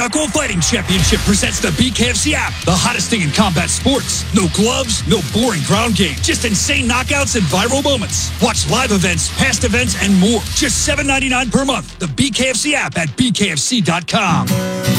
Knuckle Fighting Championship presents the BKFC app, the hottest thing in combat sports. No gloves, no boring ground game, just insane knockouts and viral moments. Watch live events, past events, and more. Just $7.99 per month. The BKFC app at BKFC.com.